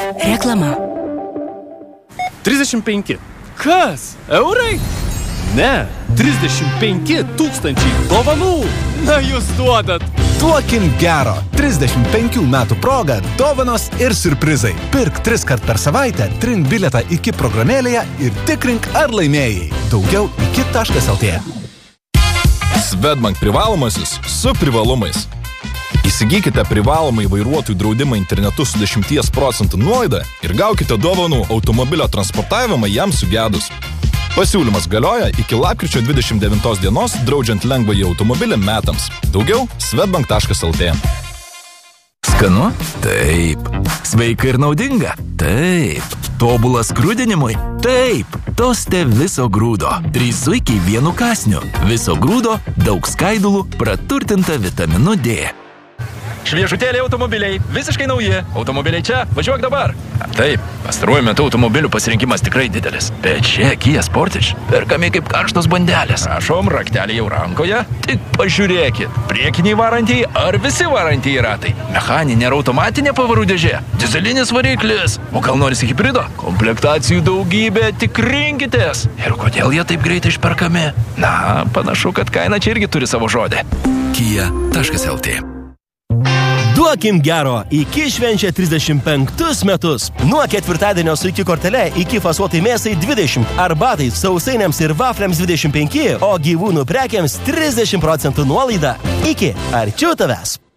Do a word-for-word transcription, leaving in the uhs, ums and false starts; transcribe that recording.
Reklama. trisdešimt penki. Kas? Eurai? Ne, trisdešimt penki tūkstančiai dovanų. Na, jūs duodat. Duokim gero. trisdešimt penkių metų proga dovanos ir siurprizai. Pirk tris kart per savaitę, trink bilietą iki programėlėje ir tikrink ar laimėjai. Daugiau iki taškas lt. Swedbank privalomasis su privalumais. Įsigykite privalomai vairuotojų draudimą internetu su dešimties procentų nuolaida ir gaukite dovanų automobilio transportavimą jam sugedus. Pasiūlymas galioja iki lapkričio dvidešimt devintos dienos, draudžiant lengvąjį automobilį metams. Daugiau swedbank taškas lt. Skanu? Taip. Sveika ir naudinga? Taip. Tobulas grūdinimui? Taip. Toste viso grūdo. Trys zuikiai vienu kąsniu. Viso grūdo, daug skaidulų, praturtinta vitaminu D. Šviežutėliai automobiliai, visiškai nauji. Automobiliai čia, važiuok dabar. Taip, pastaruoju metu automobilių pasirinkimas tikrai didelis. Bet čia Kia Sportage perkami kaip karštos bandelės. Prašom, rakteliai jau rankoje. Tik pažiūrėkit, priekiniai varantieji ar visi varantieji ratai. Mechaninė ar automatinė pavarų dėžė. Dizelinis variklis. O gal norisi hibrido? Komplektacijų daugybė, tik rinkitės. Ir kodėl jie taip greitai išperkami? Na, panašu, kad kaina čia irgi turi savo žodį. Kia taškas lt. Duokim gero, iki švenčia trisdešimt penktus metus. Nuo ketvirtadienio su iki kortele, iki fasuotai mėsai dvidešimt, arbatai, sausainiams ir vafliams dvidešimt penki, o gyvūnų prekiams trisdešimt procentų nuolaida. Iki, arčiau tavęs.